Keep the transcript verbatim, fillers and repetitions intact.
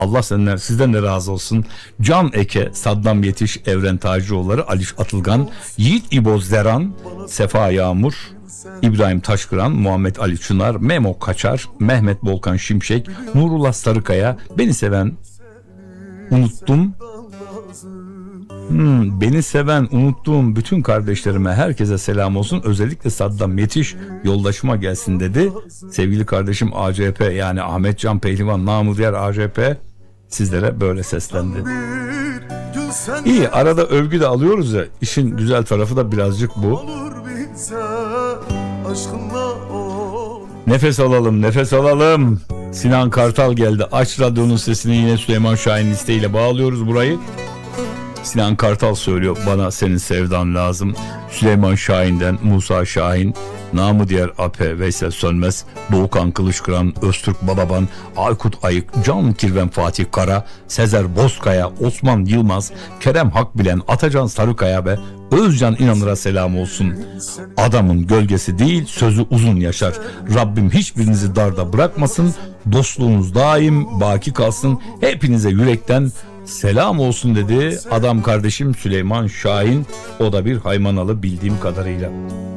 Allah senden, sizden de razı olsun. Can Eke, Saddam Yetiş, Evren Tacioğulları, Aliş Atılgan, Yiğit İbo Zeran, Sefa Yağmur, İbrahim Taşkıran, Muhammed Ali Çınar, Memo Kaçar, Mehmet Volkan Şimşek, Nurullah Sarıkaya, beni seven unuttum. Hmm, beni seven unuttuğum bütün kardeşlerime, herkese selam olsun. Özellikle Saddam Yetiş yoldaşıma gelsin dedi. Sevgili kardeşim A C P, yani Ahmet Can Pehlivan, namı diğer A C P, sizlere böyle seslendi. İyi, arada övgü de alıyoruz ya, işin güzel tarafı da birazcık bu. Nefes alalım, nefes alalım. Sinan Kartal geldi. Aç radyonun sesini, yine Süleyman Şahin isteğiyle bağlıyoruz burayı. Sinan Kartal söylüyor, bana senin sevdan lazım. Süleyman Şahin'den Musa Şahin, namı diğer A P, Veysel Sönmez, Doğukan Kılıçkıran, Öztürk Balaban, Aykut Ayık, Can Kirven, Fatih Kara, Sezer Bozkaya, Osman Yılmaz, Kerem Hakbilen, Atacan Sarıkaya ve Özcan İnanır'a selam olsun. Adamın gölgesi değil, sözü uzun yaşar. Rabbim hiçbirinizi darda bırakmasın. Dostluğunuz daim baki kalsın. Hepinize yürekten selam olsun dedi adam kardeşim Süleyman Şahin. O da bir Haymanalı bildiğim kadarıyla.